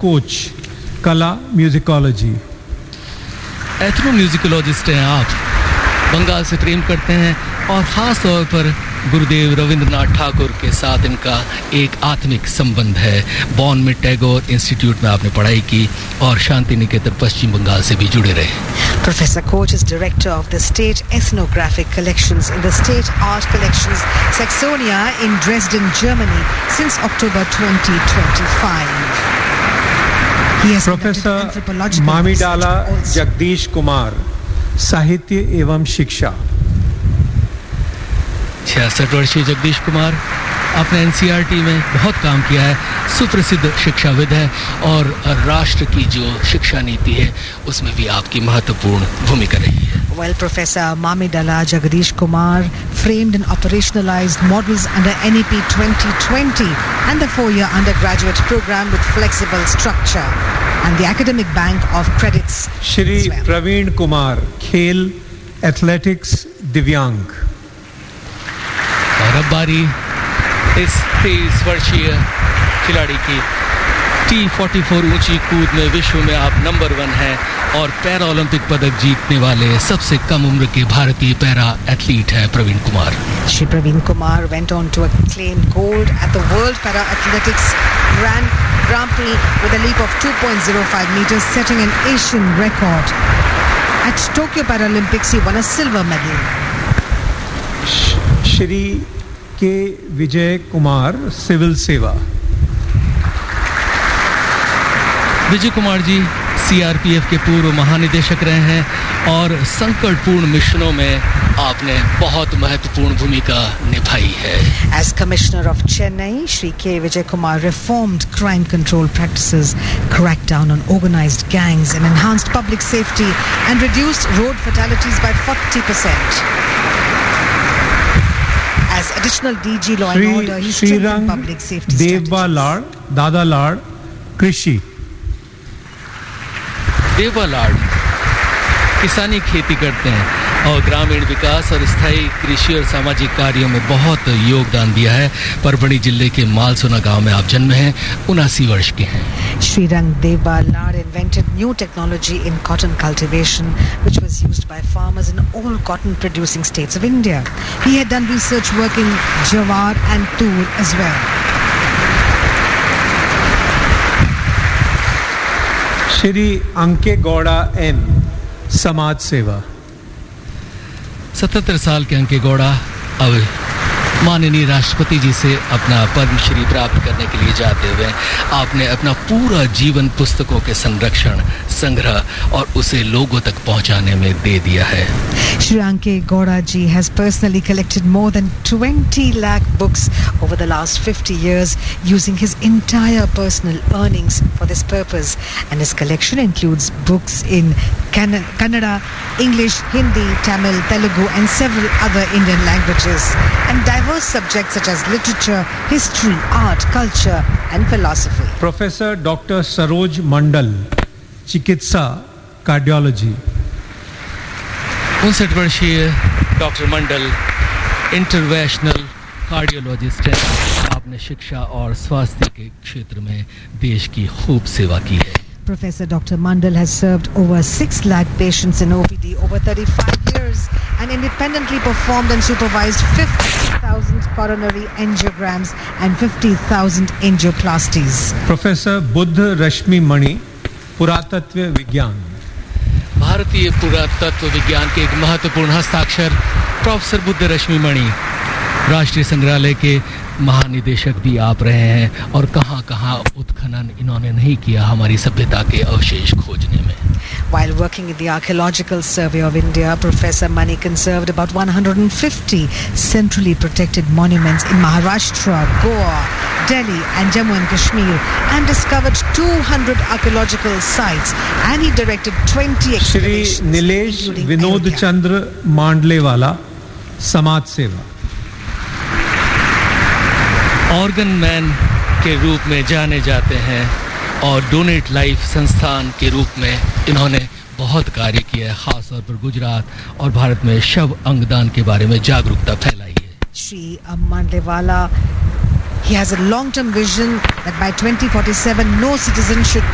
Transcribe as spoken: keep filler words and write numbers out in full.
Coach, कला musicology. एथनोम्यूजिकोलॉजिस्ट हैं आप, बंगाल से प्रेम करते हैं और ख़ास तौर पर गुरुदेव रविंद्रनाथ ठाकुर के साथ इनका एक आत्मिक संबंध है। बॉन में टैगोर इंस्टीट्यूट में आपने पढ़ाई की और शांति निकेतन पश्चिम बंगाल से भी जुड़े रहे। Professor Koch is director of the State Ethnographic Collections in the State Art Collections Saxonia in Dresden, Germany since October twenty twenty-five. He has Professor मामीडाला Jagdish Kumar, साहित्य एवं शिक्षा। छियासठ वर्षीय जगदीश कुमार आपने एनसीईआरटी में बहुत काम किया है, सुप्रसिद्ध शिक्षाविद है और राष्ट्र की जो शिक्षा नीति है उसमें भी आपकी महत्वपूर्ण भूमिका रही है। Well, Professor Mamidala Jagadish Kumar framed and operationalized models under N E P twenty twenty and the four-year undergraduate program with flexible structure and the academic bank of credits. Shri Praveen Kumar, खेल, एथलेटिक्स, दिव्यांग। और अब बारी इस तेईस वर्षीय खिलाड़ी की। टी फोर्टी फोर ऊंची कूद में विश्व में आप नंबर वन हैं और पैरा ओलंपिक पदक जीतने वाले सबसे कम उम्र के भारतीय पैरा एथलीट हैं Praveen Kumar. Shri Praveen Kumar went on to claim gold at the World Para Athletics Grand Grand Prix with a leap of two point zero five meters, setting an Asian record. At Tokyo Paralympics, he won a silver medal. Shri के Vijay Kumar, civil सेवा। Vijay Kumar ji CRPF के पूर्व महानिदेशक रहे हैं और संकटपूर्ण मिशनों में आपने बहुत महत्वपूर्ण भूमिका निभाई है। As Commissioner of Chennai, Shri K. Vijay Kumar reformed crime control practices, cracked down on organized gangs and enhanced public safety and reduced road fatalities by forty percent. As additional D G Law and Order, he strengthened public safety strategies. देवा लाड़, दादा लाड़, कृषि। देवा लाड़ किसानी खेती करते हैं और ग्रामीण विकास और स्थायी कृषि और सामाजिक कार्यों में बहुत योगदान दिया है। परभणी जिले के मालसोना गांव में आप जन्मे हैं, उनासी वर्ष के हैं। Srirang Deva Lad invented new technology in cotton cultivation, which was used by farmers in all cotton-producing states of India. He had done research work in Jawar and Tur as well. Shri अंके Gowda M, समाज सेवा। सतहत्तर साल के अंके गौड़ा अब माननीय राष्ट्रपति जी से अपना पद्मश्री प्राप्त करने के लिए जाते हुए आपने अपना पूरा जीवन पुस्तकों के संरक्षण, संग्रह और उसे लोगों तक पहुंचाने में दे दिया है। Shri Anke Gowda ji has personally collected more than twenty lakh books over the last fifty years using his entire personal earnings for this purpose, and his collection includes books in Can- Kannada, English, Hindi, Tamil, Telugu and several other Indian languages, and diverse subjects such as literature, history, art, culture and philosophy. Professor Doctor Saroj Mandal, चिकित्सा, cardiology. उनसठ वर्षीय doctor मंडल interventional cardiologist हैं। आपने शिक्षा और स्वास्थ्य के क्षेत्र में देश की खूब सेवा की है। Professor Doctor Mandal has served over six lakh patients in O P D over thirty-five years and independently performed and supervised fifty thousand coronary angiograms and fifty thousand angioplasties. Professor Buddha Rashmi Mani, पुरातत्व विज्ञान। भारतीय पुरातत्व विज्ञान के एक महत्वपूर्ण हस्ताक्षर professor Buddha रश्मि मणि, राष्ट्रीय संग्रहालय के महानिदेशक भी आप रहे हैं और कहां कहां उत्खनन इन्होंने नहीं किया हमारी सभ्यता के अवशेष खोजने में। While working in the Archaeological Survey of India, Professor Mani conserved about one hundred fifty centrally protected monuments in Maharashtra, Goa, Delhi and Jammu and Kashmir and discovered two hundred archaeological sites, and he directed twenty excavations. Shri Nilesh Vinod चंद्र मांडलेवाला, समाज सेवा। Organ man के रूप में जाने जाते हैं और donate life संस्थान के रूप में इन्होंने बहुत कार्य किया है, खास तौर पर गुजरात और भारत में शव अंगदान के बारे में जागरूकता फैलाई है। Shri Mandlewala, he has a long-term vision that by twenty forty-seven no citizen should